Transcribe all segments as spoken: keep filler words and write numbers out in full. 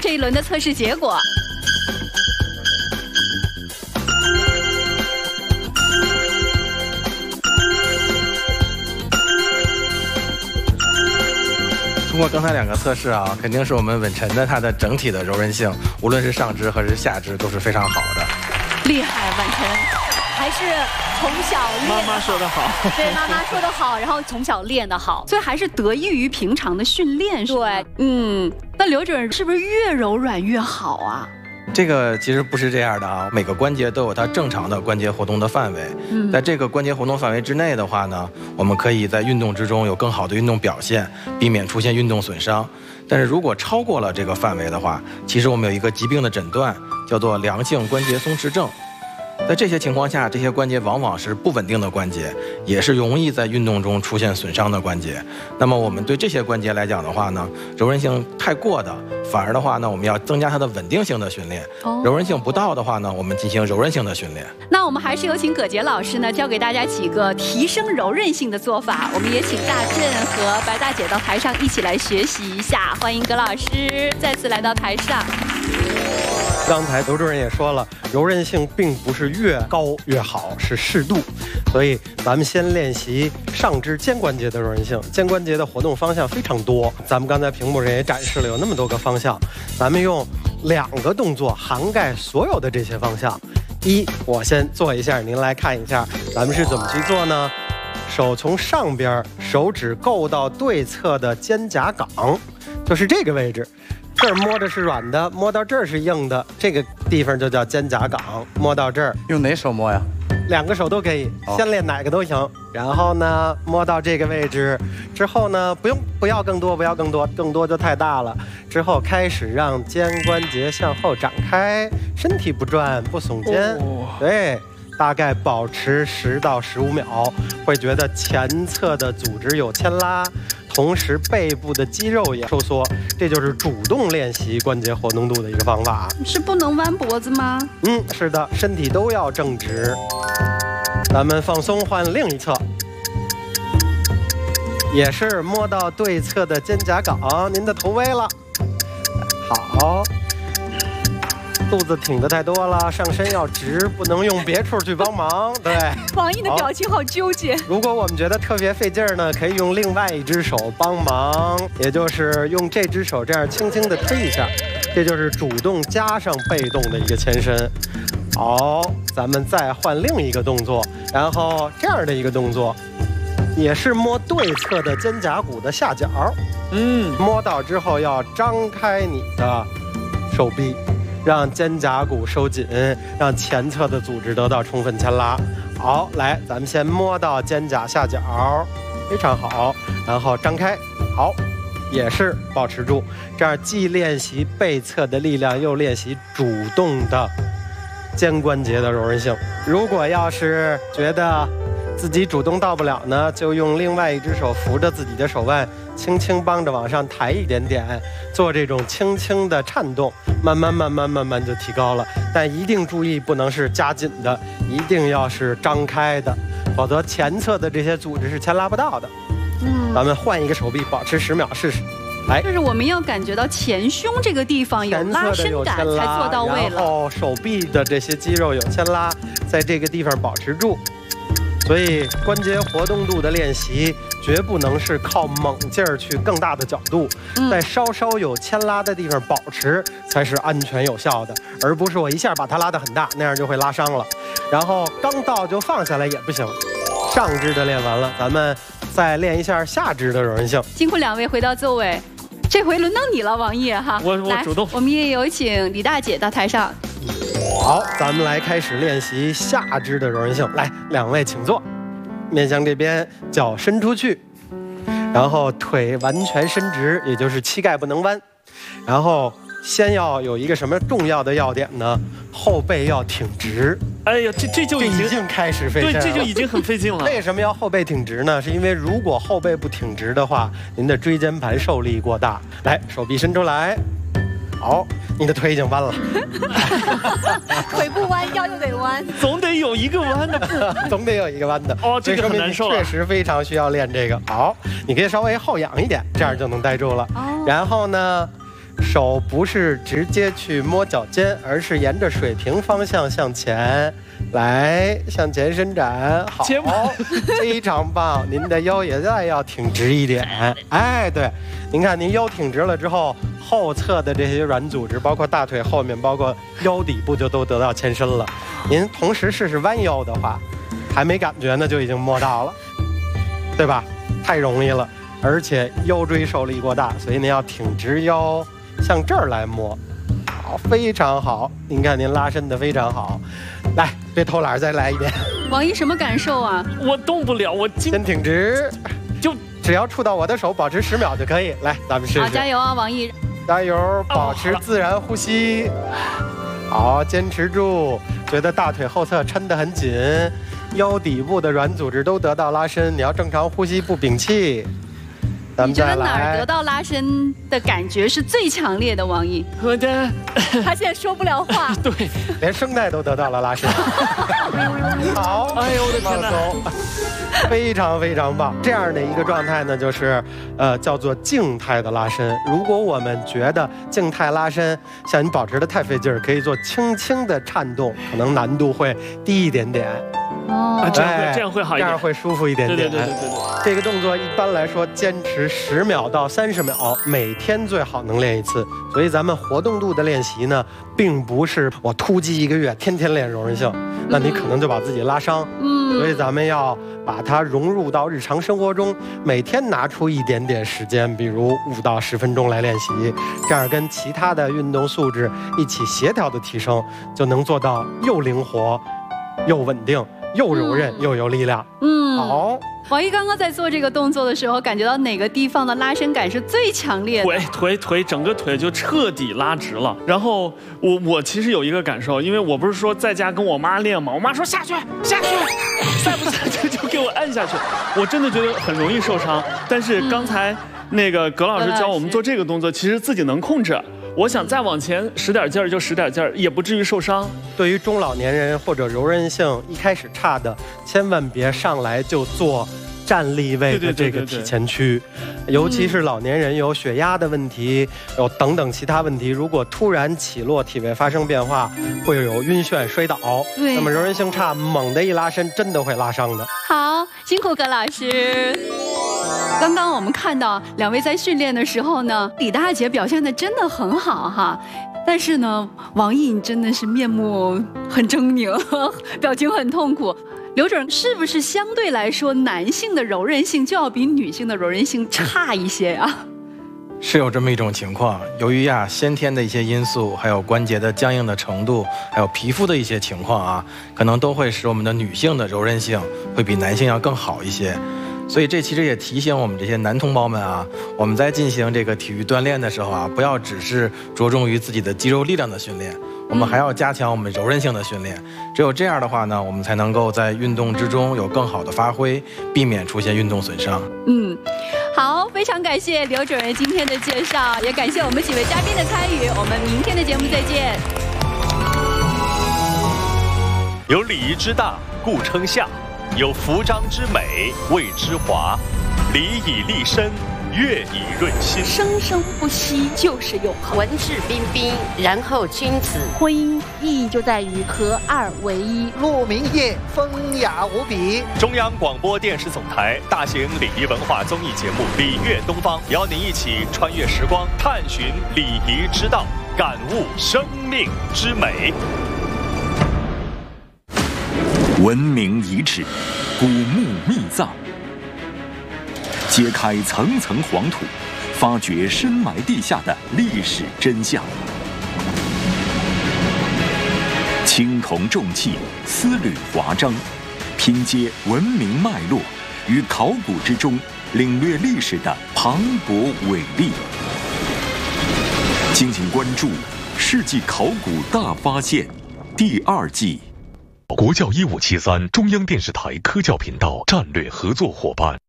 这一轮的测试结果。 通过刚才两个测试啊，肯定是我们稳晨的它的整体的柔韧性，无论是上肢还是下肢都是非常好的。 厉害，稳晨还是从小练。 妈妈说得好， 对，妈妈说得好，然后从小练得好，所以还是得益于平常的训练。对，嗯，那刘主任是不是越柔软越好啊？ 这个其实不是这样的啊，每个关节都有它正常的关节活动的范围。嗯，在这个关节活动范围之内的话呢，我们可以在运动之中有更好的运动表现，避免出现运动损伤。但是如果超过了这个范围的话，其实我们有一个疾病的诊断，叫做良性关节松弛症。在这些情况下，这些关节往往是不稳定的关节，也是容易在运动中出现损伤的关节。那么我们对这些关节来讲的话呢，柔韧性太过的，反而的话呢，我们要增加它的稳定性的训练。哦、柔韧性不到的话呢，我们进行柔韧性的训练。 那我们还是有请葛杰老师呢，教给大家几个提升柔韧性的做法。我们也请大振和白大姐到台上一起来学习一下。欢迎葛老师再次来到台上。 刚才刘主任也说了，柔韧性并不是越高越好，是适度。所以咱们先练习上肢肩关节的柔韧性。肩关节的活动方向非常多，咱们刚才屏幕上也展示了有那么多个方向，咱们用两个动作涵盖所有的这些方向。一，我先做一下，您来看一下，咱们是怎么去做呢？手从上边，手指够到对侧的肩胛岗，就是这个位置。这儿摸着是软的，摸到这儿是硬的，这个地方就叫肩胛岗。摸到这儿， 用哪手摸呀？ 两个手都可以，先练哪个都行。然后呢，摸到这个位置之后呢，不用不要更多，不要更多，更多就太大了。之后开始让肩关节向后展开，身体不转不耸肩，哦、对。大概保持十到十五秒，会觉得前侧的组织有牵拉，同时背部的肌肉也收缩，这就是主动练习关节活动度的一个方法。 是不能弯脖子吗？ 嗯，是的，身体都要正直。咱们放松，换另一侧，也是摸到对侧的肩胛岗，您的头微了，好。肚子挺得太多了，上身要直，不能用别处去帮忙。对， 王毅的表情好纠结。 如果我们觉得特别费劲儿呢，可以用另外一只手帮忙，也就是用这只手这样轻轻地推一下，这就是主动加上被动的一个前伸。好，咱们再换另一个动作，然后这样的一个动作，也是摸对侧的肩胛骨的下角。嗯，摸到之后要张开你的手臂。让肩胛骨收紧，让前侧的组织得到充分牵拉。好，来，咱们先摸到肩胛下角，非常好，然后张开，好，也是保持住，这样既练习背侧的力量，又练习主动的肩关节的柔韧性。如果要是觉得自己主动到不了呢，就用另外一只手扶着自己的手腕，轻轻帮着往上抬一点点，做这种轻轻的颤动，慢慢慢慢慢慢就提高了。但一定注意，不能是夹紧的，一定要是张开的，否则前侧的这些组织是牵拉不到的。嗯，咱们换一个手臂，保持十秒试试。来， 就是我们要感觉到前胸这个地方有拉伸感才做到位了， 然后手臂的这些肌肉有牵拉，在这个地方保持住。所以关节活动度的练习绝不能是靠猛劲儿去更大的角度，嗯、在稍稍有牵拉的地方保持才是安全有效的，而不是我一下把它拉得很大，那样就会拉伤了。然后刚到就放下来也不行。上肢的练完了，咱们再练一下下肢的柔韧性。 辛苦两位回到座位，这回轮到你了，王毅哈。 我我主动。 我们也有请李大姐到台上。 好，咱们来开始练习下肢的柔韧性。来，两位请坐，面向这边，脚伸出去，然后腿完全伸直，也就是膝盖不能弯。然后先要有一个什么重要的要点呢？后背要挺直。 哎呀，这这就已经, 已经开始费劲了。 对，这就已经很费劲了。 为什么要后背挺直呢？是因为如果后背不挺直的话，您的椎间盘受力过大。来，手臂伸出来。好，你的腿已经弯了。 腿不弯，腰就得弯， 总得有一个弯的， 总得有一个弯的。 哦，这个很难受了， 确实非常需要练这个。好，你可以稍微后仰一点，这样就能待住了。哦，然后呢， 手不是直接去摸脚尖，而是沿着水平方向向前，来向前伸展。好，非常棒。您的腰也再要挺直一点。哎，对，您看您腰挺直了之后，后侧的这些软组织，包括大腿后面，包括腰底部就都得到牵伸了。您同时试试弯腰的话，还没感觉呢，就已经摸到了，对吧？太容易了。而且腰椎受力过大，所以您要挺直腰，向这儿来摸。好，非常好。您看您拉伸的非常好。来，别偷懒，再来一遍。 王一什么感受啊？ 我动不了，我先挺直， 就只要触到我的手，保持十秒就可以。来，咱们试试。 好，加油啊，王一！ 加油，保持自然呼吸。好，坚持住。觉得大腿后侧抻得很紧，腰底部的软组织都得到拉伸。你要正常呼吸，不屏气。 你觉得哪儿得到拉伸的感觉是最强烈的？王毅， 我的， 他现在说不了话， 对， 连声带都得到了拉伸。好， 哎呦我的天哪， 非常非常棒。这样的一个状态呢，就是呃叫做静态的拉伸。如果我们觉得静态拉伸像你保持的太费劲儿，可以做轻轻的颤动，可能难度会低一点点。 哦， 这样会这样会好一点， 这样会舒服一点点。 对对对对对对。 这个动作一般来说坚持十秒到三十秒，每天最好能练一次。所以咱们活动度的练习呢，并不是我突击一个月天天练柔韧性，那你可能就把自己拉伤。嗯。所以咱们要把它融入到日常生活中，每天拿出一点点时间，比如五到十分钟来练习，这样跟其他的运动素质一起协调的提升，就能做到又灵活，又稳定。又柔韧又有力量。嗯，好。 王一刚刚在做这个动作的时候，感觉到哪个地方的拉伸感是最强烈的？ 腿腿腿，整个腿就彻底拉直了。然后我我其实有一个感受，因为我不是说在家跟我妈练嘛，我妈说下去下去，再不下去就给我按下去。我真的觉得很容易受伤。但是刚才那个葛老师教我们做这个动作，其实自己能控制。我想再往前使点劲儿就使点劲儿，也不至于受伤。 对于中老年人或者柔韧性一开始差的，千万别上来就做站立位的这个体前屈，尤其是老年人有血压的问题，有等等其他问题，如果突然起落体位发生变化，会有晕眩摔倒。对，那么柔韧性差，猛的一拉伸，真的会拉伤的。 好，辛苦葛老师。刚刚我们看到两位在训练的时候呢，李大姐表现的真的很好哈，但是呢，王毅你真的是面目很狰狞，表情很痛苦。刘主任，是不是相对来说男性的柔韧性就要比女性的柔韧性差一些呀？ 是有这么一种情况，由于呀先天的一些因素，还有关节的僵硬的程度，还有皮肤的一些情况啊，可能都会使我们的女性的柔韧性会比男性要更好一些。所以这其实也提醒我们这些男同胞们啊，我们在进行这个体育锻炼的时候啊，不要只是着重于自己的肌肉力量的训练，我们还要加强我们柔韧性的训练。只有这样的话呢，我们才能够在运动之中有更好的发挥，避免出现运动损伤。 嗯，好，非常感谢刘主任今天的介绍，也感谢我们几位嘉宾的参与。我们明天的节目再见。 有礼仪之大，故称相。有服装之美，谓之华；礼以立身，乐以润心。 生生不息就是永恒。 文质彬彬，然后君子。 婚姻意义就在于合二为一。 鹿鸣夜，风雅无比。 中央广播电视总台大型礼仪文化综艺节目《礼乐东方》，邀您一起穿越时光，探寻礼仪之道，感悟生命之美。 文明遗址，古墓秘葬，揭开层层黄土，发掘深埋地下的历史真相。青铜重器，丝缕华章，拼接文明脉络，于考古之中领略历史的磅礴伟力。敬请关注《世纪考古大发现》第二季。 国教一五七三中央电视台科教频道战略合作伙伴。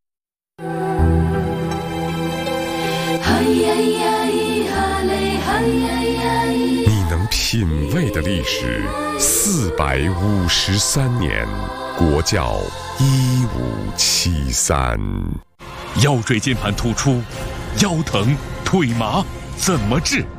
你能品味的历史四百五十三年，国教一五七三。 腰椎间盘突出，腰疼腿麻怎么治？